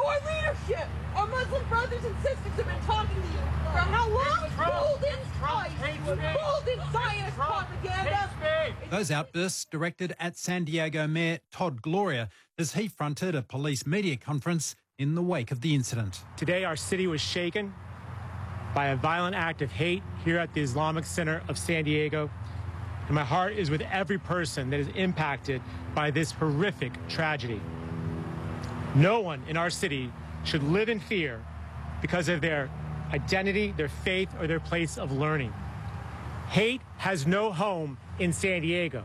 More leadership! Our Muslim brothers and sisters have been talking to you for how long? Fooled in Zionist propaganda! Those outbursts directed at San Diego Mayor Todd Gloria as he fronted a police media conference in the wake of the incident. Today, our city was shaken by a violent act of hate here at the Islamic Center of San Diego. And my heart is with every person that is impacted by this horrific tragedy. No one in our city should live in fear because of their identity, their faith, or their place of learning. Hate has no home in San Diego.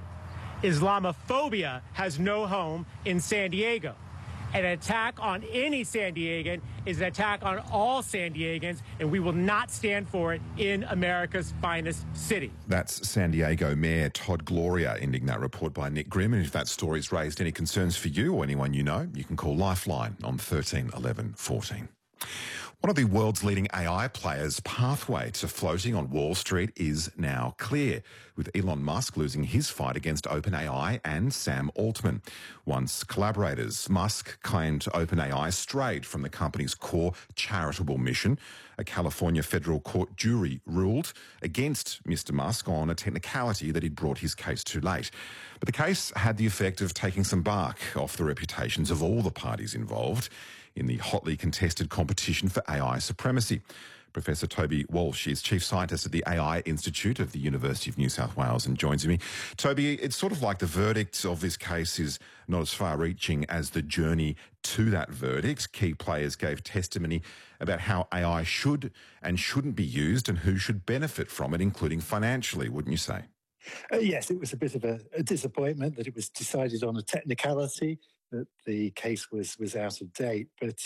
Islamophobia has no home in San Diego. An attack on any San Diegan is an attack on all San Diegans, and we will not stand for it in America's finest city. That's San Diego Mayor Todd Gloria ending that report by Nick Grimm. And if that story's raised any concerns for you or anyone you know, you can call Lifeline on 13 11 14. One of the world's leading AI players' pathway to floating on Wall Street is now clear, with Elon Musk losing his fight against OpenAI and Sam Altman. Once collaborators, Musk claimed OpenAI strayed from the company's core charitable mission. A California federal court jury ruled against Mr. Musk on a technicality that he'd brought his case too late. But the case had the effect of taking some bark off the reputations of all the parties involved in the hotly contested competition for AI supremacy. Professor Toby Walsh is Chief Scientist at the AI Institute of the University of New South Wales and joins me. Toby, it's sort of like the verdict of this case is not as far-reaching as the journey to that verdict. Key players gave testimony about how AI should and shouldn't be used and who should benefit from it, including financially, wouldn't you say? Yes, it was a bit of a disappointment that it was decided on a technicality, that the case was out of date. But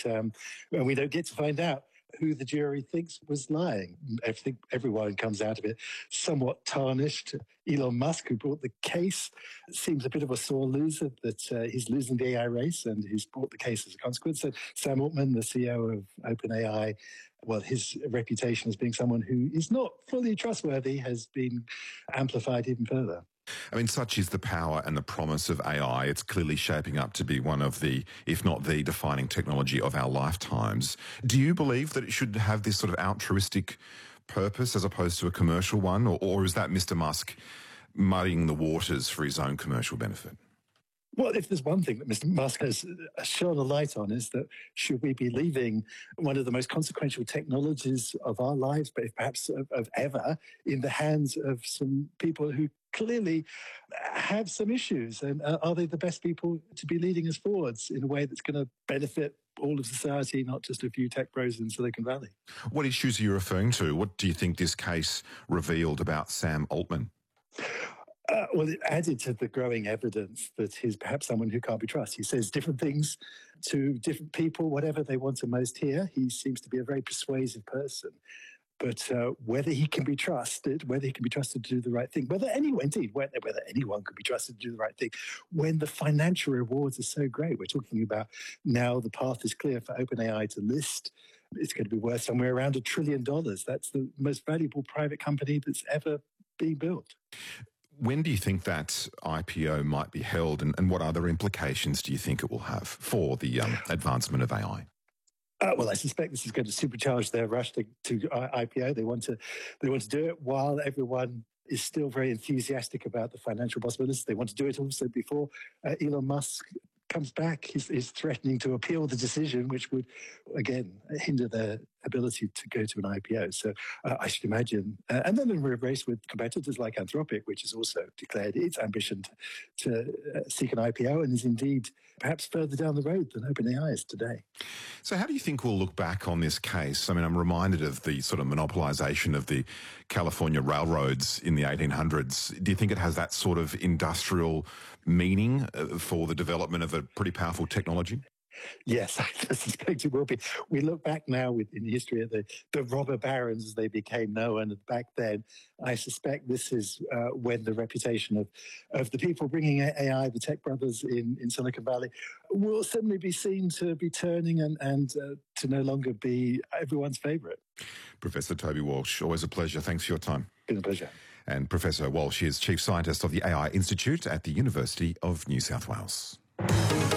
we don't get to find out who the jury thinks was lying. I think everyone comes out of it somewhat tarnished. Elon Musk, who brought the case, seems a bit of a sore loser, that he's losing the AI race and he's brought the case as a consequence. So Sam Altman, the CEO of OpenAI, well, his reputation as being someone who is not fully trustworthy has been amplified even further. I mean, such is the power and the promise of AI. It's clearly shaping up to be one of the, if not the defining technology of our lifetimes. Do you believe that it should have this sort of altruistic purpose as opposed to a commercial one? Or is that Mr. Musk muddying the waters for his own commercial benefit? Well, if there's one thing that Mr. Musk has shone a light on is that should we be leaving one of the most consequential technologies of our lives, but perhaps of ever, in the hands of some people who clearly have some issues? And are they the best people to be leading us forwards in a way that's going to benefit all of society, not just a few tech bros in Silicon Valley? What issues are you referring to? What do you think this case revealed about Sam Altman? Well, it added to the growing evidence that he's perhaps someone who can't be trusted. He says different things to different people, whatever they want to most hear. He seems to be a very persuasive person. But whether he can be trusted, to do the right thing, whether anyone can be trusted to do the right thing, when the financial rewards are so great. We're talking about now the path is clear for OpenAI to list. It's going to be worth somewhere around $1 trillion. That's the most valuable private company that's ever been built. When do you think that IPO might be held, and what other implications do you think it will have for the advancement of AI? Well, I suspect this is going to supercharge their rush to IPO. They want to do it while everyone is still very enthusiastic about the financial possibilities. They want to do it also before Elon Musk comes back. He's threatening to appeal the decision, which would, again, hinder their ability to go to an IPO. So I should imagine. And then we're race with competitors like Anthropic, which has also declared its ambition to seek an IPO and is indeed perhaps further down the road than OpenAI is today. So how do you think we'll look back on this case? I mean, I'm reminded of the sort of monopolization of the California railroads in the 1800s. Do you think it has that sort of industrial meaning for the development of a pretty powerful technology? Yes, I suspect it will be. We look back now in history at the robber barons as they became known. And back then, I suspect this is when the reputation of the people bringing AI, the tech brothers in Silicon Valley, will suddenly be seen to be turning and to no longer be everyone's favourite. Professor Toby Walsh, always a pleasure. Thanks for your time. Been a pleasure. And Professor Walsh is Chief Scientist of the AI Institute at the University of New South Wales.